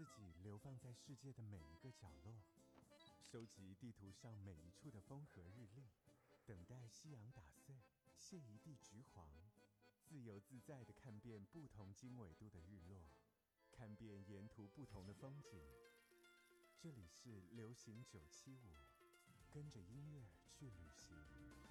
己流放在世界的每一个角落，收集地图上每一处的风和日丽，等待夕阳打碎，谢一地橘黄，自由自在地看遍不同经纬度的日落，看遍沿途不同的风景。这里是流行975，跟着音乐去旅行。